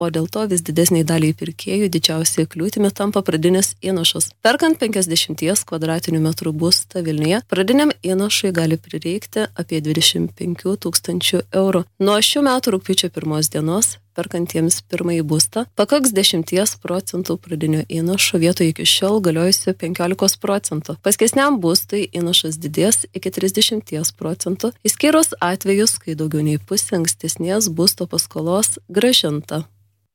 o dėl to vis didesniai daliai pirkėjų didžiausiai kliūtimi tampa pradinis įnašas. Perkant 50 kvadratinių metrų būstą Vilniuje, pradiniam įnašui gali prireikti apie 25 000 eurų. Nuo šių metų rugpjūčio 1 dienos perkantiems pirmąjį būstą pakaks 10% pradinio įnašo vietoje iki šiol galiojusio 15%. Paskesniam būstui įnašas didės iki 30%, išskyrus atvejus, kai daugiau nei pusė ankstesnės būsto paskolos grąžinta.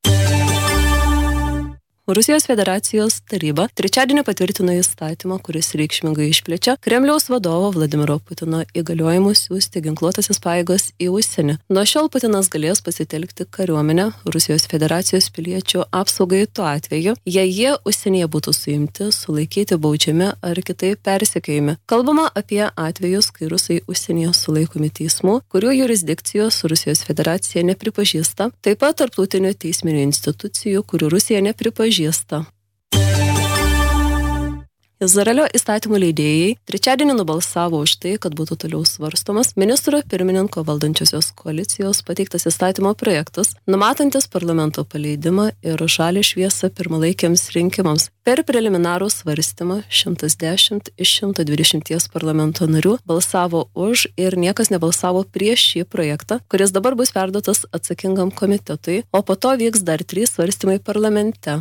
Rusijos federacijos taryba trečiadienį patvirtino įstatymą, kuris reikšmingai išplečia Kremliaus vadovo Vladimiro Putino įgaliojimus siųsti ginkluotąsias pajėgas į užsienį. Nuo šiol Putinas galės pasitelkti kariuomenę Rusijos federacijos piliečių apsaugai tuo atveju, jei jie užsienyje būtų suimti, sulaikyti, baudžiami ar kitaip persekiojami. Kalbama apie atvejus, kai rusai užsienyje sulaikomi teismų, kurių jurisdikcijos Rusijos federacija nepripažįsta, taip pat tarptautinių teisminių institucijų, kurių Rusija nepripažįsta. Izraelio įstatymų leidėjai trečiadienį nubalsavo už tai, kad būtų toliau svarstomas ministro pirmininko valdančiosios koalicijos pateiktas įstatymo projektas, numatantis parlamento paleidimą ir žalią šviesą pirmalaikiams rinkimams. Per preliminarų svarstymą 110 iš 120 parlamento narių balsavo už ir niekas nebalsavo prieš šį projektą, kuris dabar bus perduotas atsakingam komitetui, o po to vyks dar 3 svarstymai parlamente.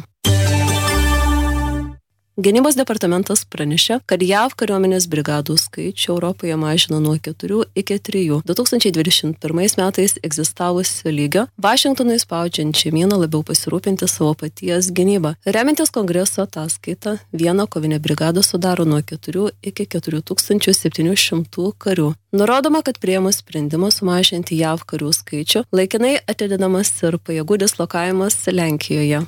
Gynybos departamentas pranešė, kad JAV kariuomenės brigadų skaičių Europoje mažino nuo 4 iki 3. 2021 metais egzistavusio lygio Vašingtonui spaudžiant žemyną labiau pasirūpinti savo paties gynybą. Remiantis kongreso ataskaita, viena kovinė brigada sudaro nuo 4 iki 4700 karių. Nurodoma, kad priėmus sprendimą sumažinti JAV karių skaičių, laikinai atidedamas ir pajėgų dislokavimas Lenkijoje.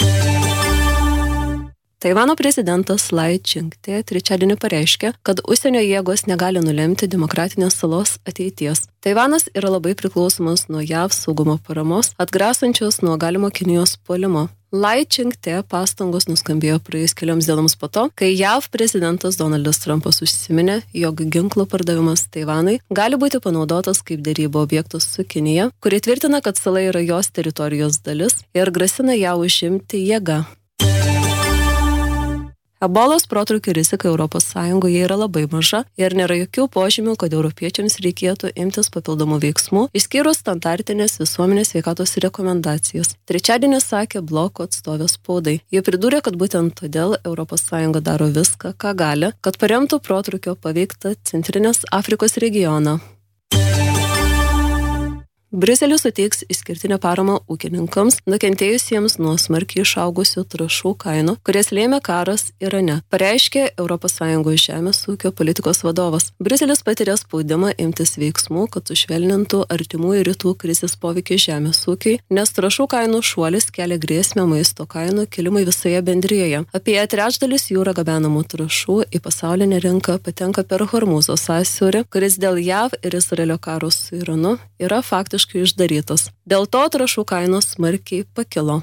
Taivano prezidentas Lai Ching-te trečiadienį pareiškė, kad užsienio jėgos negali nulemti demokratinės salos ateities. Taivanas yra labai priklausomas nuo JAV saugumo paramos, atgrasančios nuo galimo Kinijos puolimo. Lai Ching-te pastangos nuskambėjo praėjus kelioms dienoms po to, kai JAV prezidentas Donaldas Trumpas užsiminė, jog ginklų pardavimas Taivanui gali būti panaudotas kaip derybų objektas su Kinija, kuri tvirtina, kad sala yra jos teritorijos dalis ir grasina ją užimti jėga. Ebolos protrūkio rizika ES yra labai maža ir nėra jokių požymių, kad europiečiams reikėtų imtis papildomų veiksmų, išskyrus standartinės visuomenės sveikatos rekomendacijas. Trečiadienį sakė bloko atstovė spaudai. Jie pridūrė, kad būtent todėl ES daro viską, ką gali, kad paremtų protrūkio paveiktą Centrinės Afrikos regioną. Briuselis suteiks išskirtinę paramą ūkininkams, nukentėjusiems nuo smarkiai išaugusių trąšų kainų, kurias lėmė karas Irane, pareiškė ES žemės ūkio politikos vadovas. Briuselis patiria spaudimą imtis veiksmų, kad sušvelnintų artimųjų rytų krizės poveikį žemės ūkiui, nes trąšų kainų šuolis kelia grėsmę maisto kainų kilimui visoje bendrijoje. Apie trečdalis jūra gabenamų trąšų į pasaulinę rinką patenka per Hormūzo sąsiaurį, kuris dėl JAV ir Izraelio karo su Iranu yra faktiškai išdarytas. Dėl to trąšų kainos smarkiai pakilo.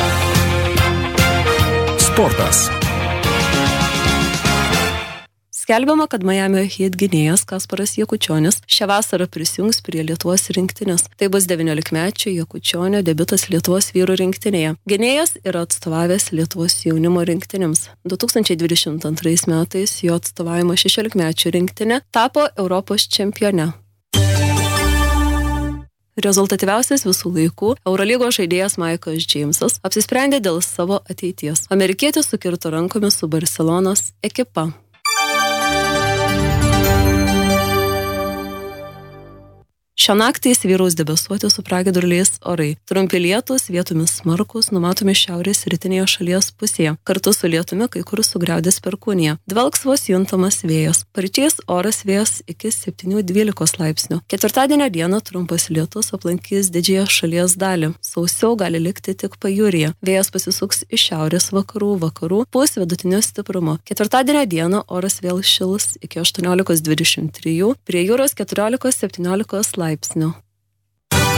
Sportas. Skelbiama, kad Miamio Heat gynėjas Kasparas Jakučionis šią vasarą prisijungs prie Lietuvos rinktinės. Tai bus 19-mečio Jakučionio debiutas Lietuvos vyrų rinktinėje. Gynėjas yra atstovavęs Lietuvos jaunimo rinktinėms. 2022 metais jo atstovavimo 16-mečio rinktinė tapo Europos čempione. Rezultatyviausias visų laikų Eurolygos žaidėjas Maikas Džeimsas apsisprendė dėl savo ateities. Amerikietis sukirto rankomis su Barselonos ekipa. Šią naktį įsivyraus debesuoti su pragiedruliais orai. Trumpi lietūs, vietomis smarkūs, numatomi šiaurės rytinėje šalies pusėje. Kartu su lietumi kai kur sugriaudės perkūnija. Dvelks vos juntamas vėjas. Paryčiais oras vėjas iki 7-12 laipsnių. Ketvirtadienio dieną trumpas lietus aplankys didžiąją šalies dalį. Sausiau gali likti tik pajūryje. Vėjas pasisuks iš šiaurės vakarų, pūs vidutinio stiprumo. Ketvirtadienio dieną oras vėl šils iki 18-23, prie jūros 14-17 laipsnių.